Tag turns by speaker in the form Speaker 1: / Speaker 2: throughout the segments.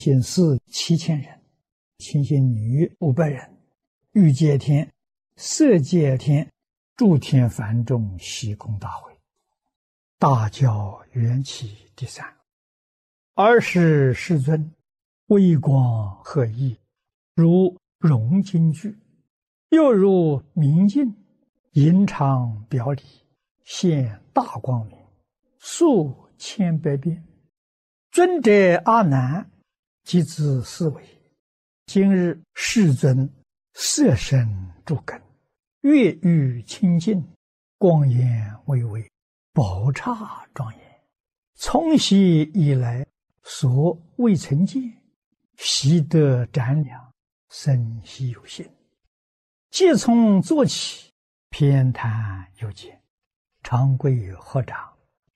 Speaker 1: 信士7000人，亲信女500人，欲界天、色界天、诸天梵众悉空大会，大教缘起第3。20世尊微光合一，如融金具，又如明镜，隐常表里，现大光明，数千百变。尊者阿难即自思维：今日世尊色身诸根，月欲清净，光颜巍巍，宝刹庄严。从昔以来所未曾见，习得瞻量，生希有心。即从坐起，偏袒右肩，长跪合掌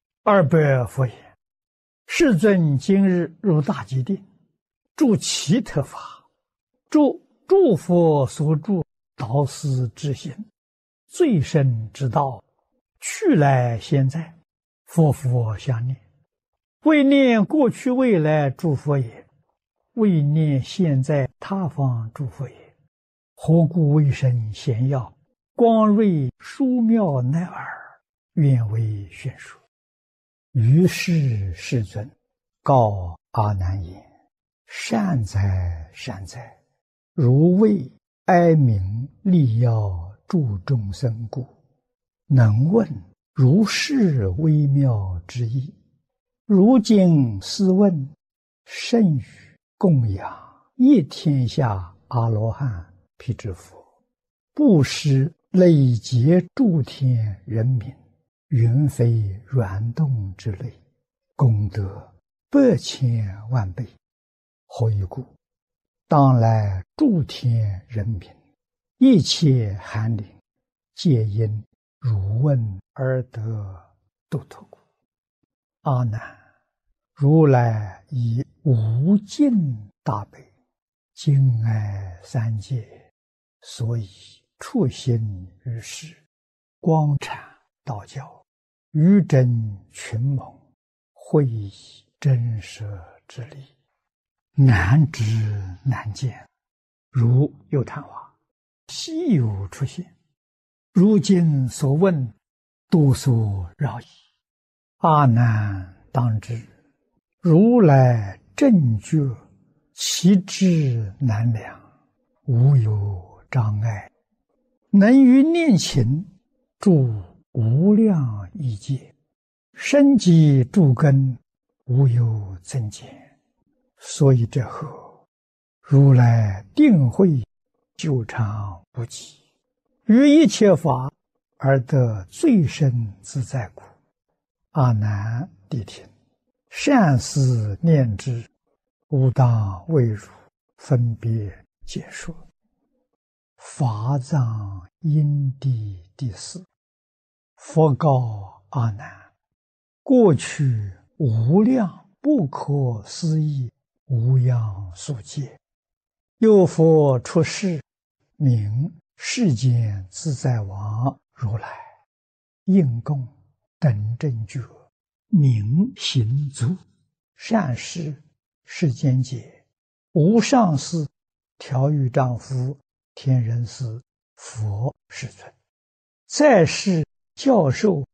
Speaker 1: ，200佛言：世尊今日入大吉定，住其特法，诸佛所住导师之行，最深之道，去来现在，佛相念。为念过去未来诸佛也，为念现在他方诸佛也。何故为身显耀，光瑞殊妙乃尔，愿为宣说。于是世尊告阿难言：善哉善哉，如为哀悯利要助众生故，能问如是微妙之意。如今斯问，甚于供养一天下阿罗汉辟支佛，布施累劫诸天人民，云非软动之类，功德100千万倍。何以故？当来诸天人民，一切寒灵，皆因汝问而得度脱故。阿难，如来以无尽大悲，敬爱三界，所以处心于世，光阐道教，于真群蒙，会以真实之理，难知难见，如有昙花，稀有出现。如今所问，多所扰矣。阿难当知，如来正觉，其智难量，无有障碍，能于念勤住无量亿界，生机诸根，无有增减。所以这后，如来定会久长不极，于一切法而得最深自在故。阿难谛听，善思念之，吾当为汝分别解说。法藏因地第4。佛告阿难：过去无量不可思议无量数劫，有佛出世，名世间自在王如来，应供等正觉，明行足，善事世间解，无上士，调御丈夫，天人师，佛世尊。再世教授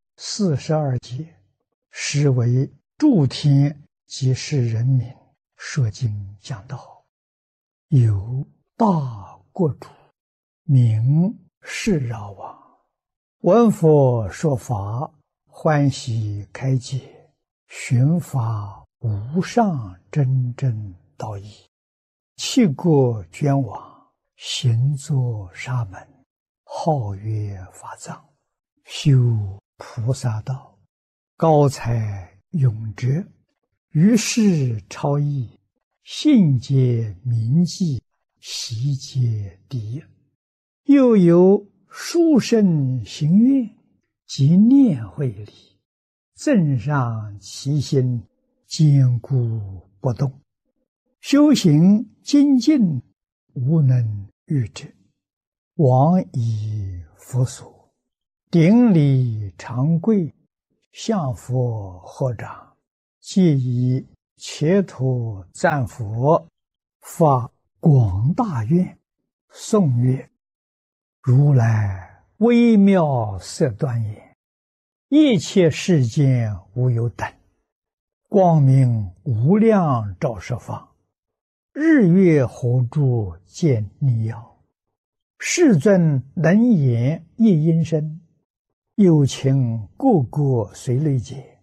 Speaker 1: 42劫，实为诸天及世人民说经讲道。有大国主，名释饶王，闻佛说法，欢喜开解，寻法无上真正道义，弃国捐往，行作沙门，号曰法藏，修菩萨道，高才永哲，于是超逸，信解明记，习皆第一。又有殊胜行愿及念慧力，增上其心，坚固不动，修行精进，无能御之。往以佛所，顶礼长跪，向佛合掌，皆以切图赞佛，发广大愿，颂曰：如来微妙色端严，一切世间无有等，光明无量照十方，日月火柱见你要，世尊能言一音声，有情个个随类解，